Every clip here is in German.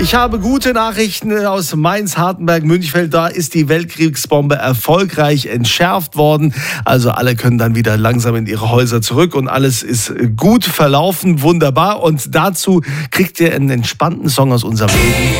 Ich habe gute Nachrichten aus Mainz-Hartenberg-Münchfeld. Da ist die Weltkriegsbombe erfolgreich entschärft worden. Also alle können dann wieder langsam in ihre Häuser zurück und alles ist gut verlaufen, wunderbar. Und dazu kriegt ihr einen entspannten Song aus unserem Leben.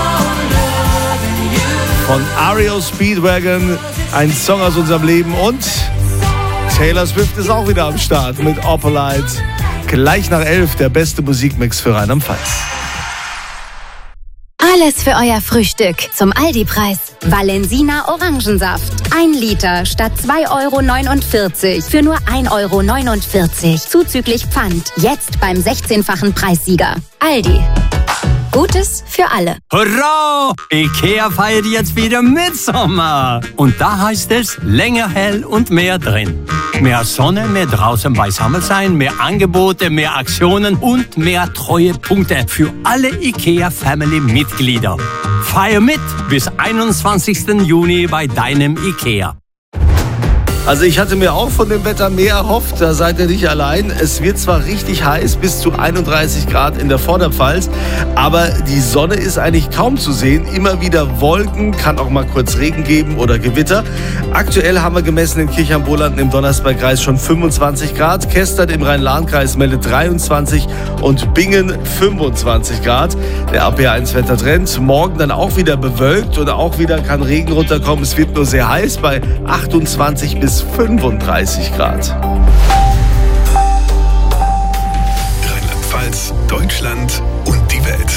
Von REO Speedwagon, ein Song aus unserem Leben. Und Taylor Swift ist auch wieder am Start mit Opalite. Gleich nach 11 der beste Musikmix für Rheinland-Pfalz. Alles für euer Frühstück zum Aldi-Preis. Valensina Orangensaft. 1 Liter statt 2,49 € für nur 1,49 € zuzüglich Pfand. Jetzt beim 16-fachen Preissieger. Aldi. Gutes für alle. Hurra! IKEA feiert jetzt wieder Mitsommer. Und da heißt es länger hell und mehr drin. Mehr Sonne, mehr draußen beisammen sein, mehr Angebote, mehr Aktionen und mehr Treuepunkte für alle IKEA-Family-Mitglieder. Feier mit bis 21. Juni bei deinem IKEA. Also ich hatte mir auch von dem Wetter mehr erhofft, da seid ihr nicht allein. Es wird zwar richtig heiß, bis zu 31 Grad in der Vorderpfalz, aber die Sonne ist eigentlich kaum zu sehen. Immer wieder Wolken, kann auch mal kurz Regen geben oder Gewitter. Aktuell haben wir gemessen in Kirchheim-Bolanden im Donnersbergkreis schon 25 Grad. Kestert im Rhein-Lahn-Kreis meldet 23 und Bingen 25 Grad. Der RPR1-Wettertrend. Morgen dann auch wieder bewölkt und auch wieder kann Regen runterkommen. Es wird nur sehr heiß bei 28 bis 35 Grad. Rheinland-Pfalz, Deutschland und die Welt.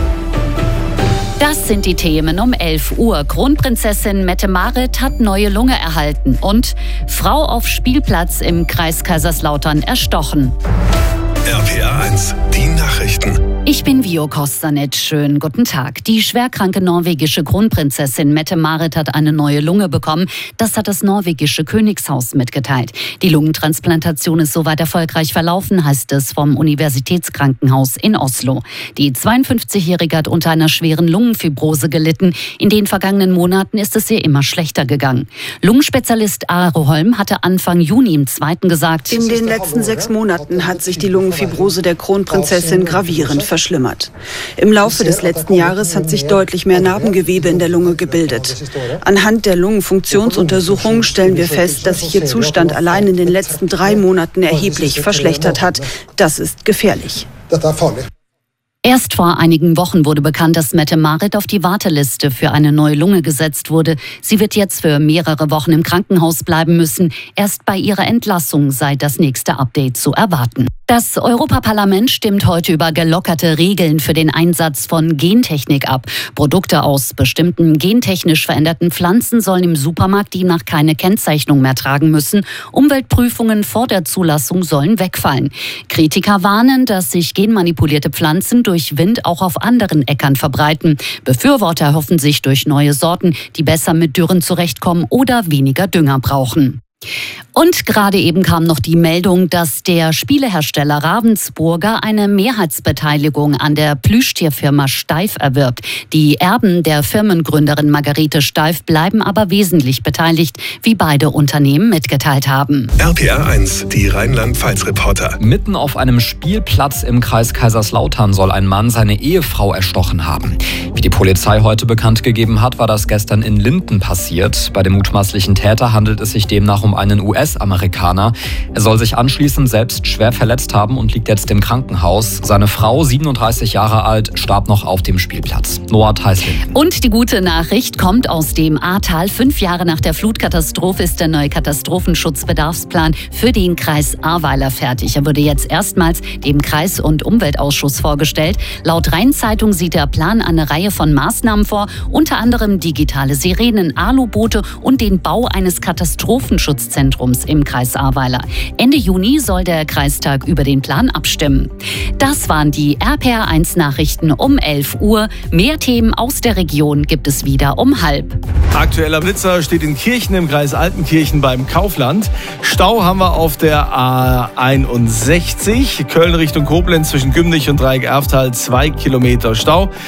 Das sind die Themen um 11 Uhr. Kronprinzessin Mette-Marit hat neue Lunge erhalten. Und Frau auf Spielplatz im Kreis Kaiserslautern erstochen. RPR1, die Nachrichten. Ich bin Vio Kostanic. Schönen guten Tag. Die schwerkranke norwegische Kronprinzessin Mette-Marit hat eine neue Lunge bekommen. Das hat das norwegische Königshaus mitgeteilt. Die Lungentransplantation ist soweit erfolgreich verlaufen, heißt es vom Universitätskrankenhaus in Oslo. Die 52-Jährige hat unter einer schweren Lungenfibrose gelitten. In den vergangenen Monaten ist es ihr immer schlechter gegangen. Lungenspezialist Are Holm hatte Anfang Juni im 2. gesagt: In den letzten 6 Monaten hat sich die Lungenfibrose der Kronprinzessin gravierend verschlimmert. Im Laufe des letzten Jahres hat sich deutlich mehr Narbengewebe in der Lunge gebildet. Anhand der Lungenfunktionsuntersuchung stellen wir fest, dass sich ihr Zustand allein in den letzten 3 Monaten erheblich verschlechtert hat. Das ist gefährlich. Erst vor einigen Wochen wurde bekannt, dass Mette-Marit auf die Warteliste für eine neue Lunge gesetzt wurde. Sie wird jetzt für mehrere Wochen im Krankenhaus bleiben müssen. Erst bei ihrer Entlassung sei das nächste Update zu erwarten. Das Europaparlament stimmt heute über gelockerte Regeln für den Einsatz von Gentechnik ab. Produkte aus bestimmten gentechnisch veränderten Pflanzen sollen im Supermarkt demnach keine Kennzeichnung mehr tragen müssen. Umweltprüfungen vor der Zulassung sollen wegfallen. Kritiker warnen, dass sich genmanipulierte Pflanzen durch Wind auch auf anderen Äckern verbreiten. Befürworter erhoffen sich durch neue Sorten, die besser mit Dürren zurechtkommen oder weniger Dünger brauchen. Und gerade eben kam noch die Meldung, dass der Spielehersteller Ravensburger eine Mehrheitsbeteiligung an der Plüschtierfirma Steiff erwirbt. Die Erben der Firmengründerin Margarete Steiff bleiben aber wesentlich beteiligt, wie beide Unternehmen mitgeteilt haben. RPR1, die Rheinland-Pfalz-Reporter. Mitten auf einem Spielplatz im Kreis Kaiserslautern soll ein Mann seine Ehefrau erstochen haben. Wie die Polizei heute bekannt gegeben hat, war das gestern in Linden passiert. Bei dem mutmaßlichen Täter handelt es sich demnach um einen US-Amerikaner. Er soll sich anschließend selbst schwer verletzt haben und liegt jetzt im Krankenhaus. Seine Frau, 37 Jahre alt, starb noch auf dem Spielplatz. Noah Theisling. Und die gute Nachricht kommt aus dem Ahrtal. 5 Jahre nach der Flutkatastrophe ist der neue Katastrophenschutzbedarfsplan für den Kreis Ahrweiler fertig. Er wurde jetzt erstmals dem Kreis- und Umweltausschuss vorgestellt. Laut Rhein-Zeitung sieht der Plan eine Reihe von Maßnahmen vor, unter anderem digitale Sirenen, Aluboote und den Bau eines Katastrophenschutzzentrums im Kreis Ahrweiler. Ende Juni soll der Kreistag über den Plan abstimmen. Das waren die RPR1 Nachrichten um 11 Uhr. Mehr Themen aus der Region gibt es wieder um 12:30. Aktueller Blitzer steht in Kirchen im Kreis Altenkirchen beim Kaufland. Stau haben wir auf der A61. Köln Richtung Koblenz zwischen Gümnich und Dreieck-Erftal 2 Kilometer Stau.